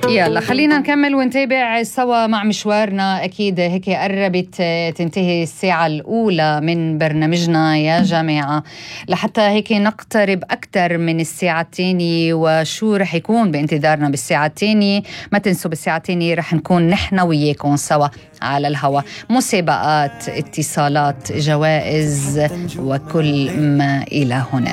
يلا خلينا نكمل ونتابع سوا مع مشوارنا. أكيد هيك قربت تنتهي الساعة الأولى من برنامجنا يا جماعة، لحتى هيك نقترب أكثر من الساعة الثانية وشو رح يكون بانتظارنا بالساعة الثانية. ما تنسوا بالساعة الثانية رح نكون نحن وياكم سوا على الهواء، مسابقات، اتصالات، جوائز وكل ما إلى هنا.